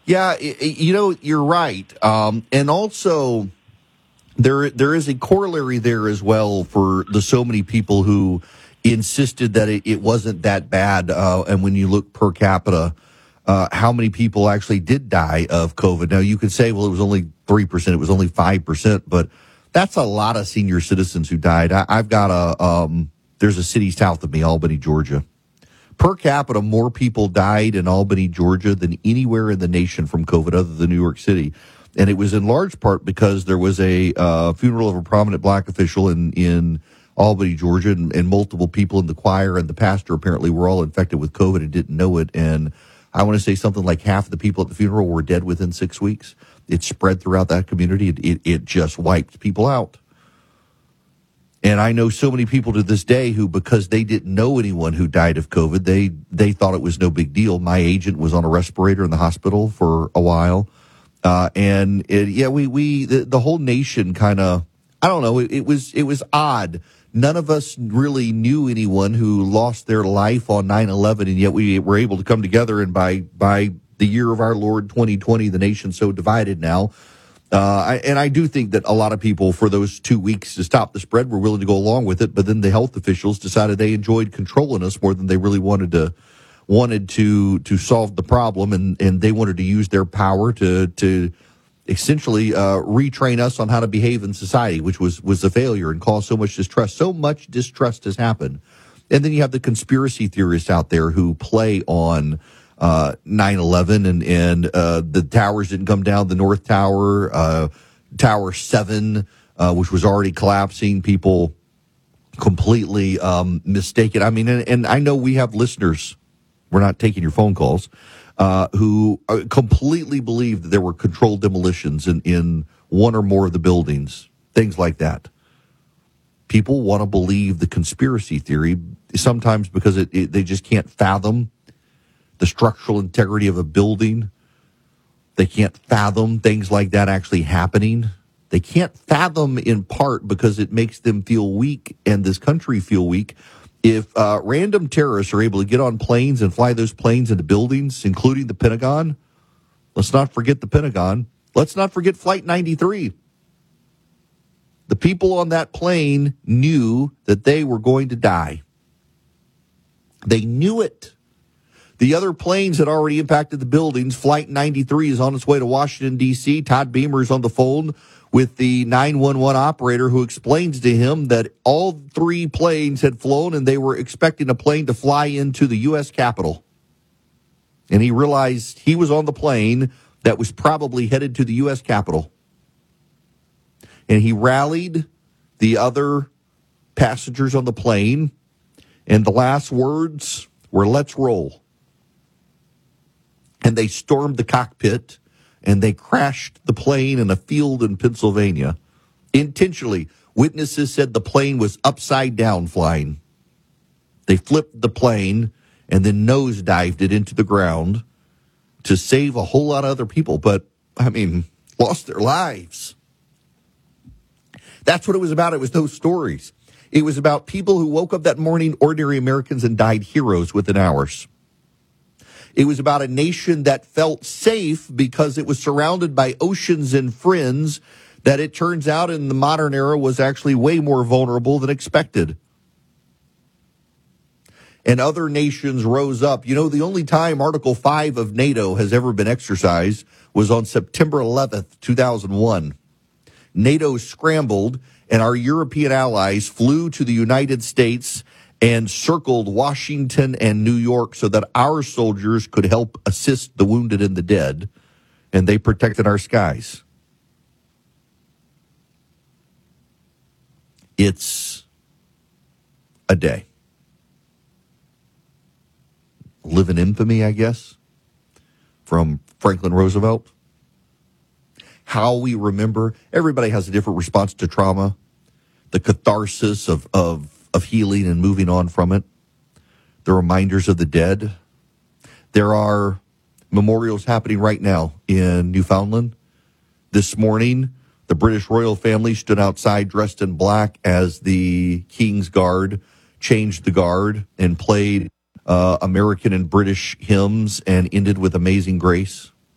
Yeah, you're right. And also, there is a corollary there as well for the so many people who insisted that it wasn't that bad. And when you look per capita, how many people actually did die of COVID? Now, you could say, well, it was only 3%, it was only 5%, but that's a lot of senior citizens who died. I've got there's a city south of me, Albany, Georgia. Per capita, more people died in Albany, Georgia than anywhere in the nation from COVID other than New York City. And it was in large part because there was a funeral of a prominent black official in Albany, Georgia, and multiple people in the choir and the pastor apparently were all infected with COVID and didn't know it. And I want to say something like half of the people at the funeral were dead within 6 weeks. It spread throughout that community. It just wiped people out. And I know so many people to this day who, because they didn't know anyone who died of COVID, they thought it was no big deal. My agent was on a respirator in the hospital for a while. The whole nation kind of, I don't know, it was odd. None of us really knew anyone who lost their life on 9/11, and yet we were able to come together. And by the year of our Lord 2020, the nation's so divided now. I do think that a lot of people, for those 2 weeks to stop the spread, were willing to go along with it. But then the health officials decided they enjoyed controlling us more than they really wanted to solve the problem, and they wanted to use their power to essentially retrain us on how to behave in society, which was a failure and caused so much distrust. So much distrust has happened. And then you have the conspiracy theorists out there who play on 9/11 and the towers didn't come down. The North Tower, Tower 7, which was already collapsing. People completely mistaken. I mean, and I know we have listeners. We're not taking your phone calls. Who completely believe that there were controlled demolitions in one or more of the buildings, things like that. People want to believe the conspiracy theory sometimes because they just can't fathom the structural integrity of a building. They can't fathom things like that actually happening. They can't fathom in part because it makes them feel weak and this country feel weak. If random terrorists are able to get on planes and fly those planes into buildings, including the Pentagon, let's not forget the Pentagon. Let's not forget Flight 93. The people on that plane knew that they were going to die. They knew it. The other planes had already impacted the buildings. Flight 93 is on its way to Washington, D.C. Todd Beamer is on the phone with the 911 operator who explains to him that all three planes had flown and they were expecting a plane to fly into the U.S. Capitol. And he realized he was on the plane that was probably headed to the U.S. Capitol. And he rallied the other passengers on the plane, and the last words were, "Let's roll." And they stormed the cockpit, and they crashed the plane in a field in Pennsylvania. Intentionally, witnesses said the plane was upside down flying. They flipped the plane and then nosedived it into the ground to save a whole lot of other people, but, lost their lives. That's what it was about. It was those stories. It was about people who woke up that morning, ordinary Americans, and died heroes within hours. It was about a nation that felt safe because it was surrounded by oceans and friends that it turns out in the modern era was actually way more vulnerable than expected. And other nations rose up. You know, the only time Article 5 of NATO has ever been exercised was on September 11th, 2001. NATO scrambled, and our European allies flew to the United States and circled Washington and New York so that our soldiers could help assist the wounded and the dead, and they protected our skies. It's a day. Live in infamy, I guess, from Franklin Roosevelt. How we remember, everybody has a different response to trauma, the catharsis of healing and moving on from it, the reminders of the dead. There are memorials happening right now in Newfoundland. This morning, the British royal family stood outside dressed in black as the King's Guard changed the guard and played American and British hymns and ended with Amazing Grace.